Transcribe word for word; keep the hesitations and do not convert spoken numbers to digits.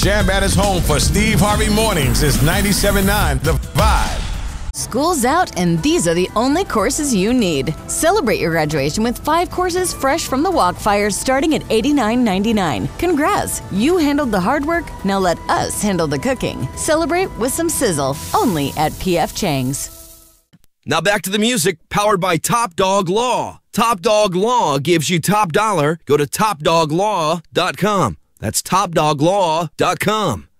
Jam at his home for Steve Harvey Mornings is ninety-seven point nine The Vibe. School's out, and these are the only courses you need. Celebrate your graduation with five courses fresh from the Walkfire starting at eighty-nine ninety-nine. Congrats! You handled the hard work, now let us handle the cooking. Celebrate with some sizzle, only at P F Chang's. Now back to the music, powered by Top Dog Law. Top Dog Law gives you top dollar. Go to top dog law dot com. That's top dog law dot com.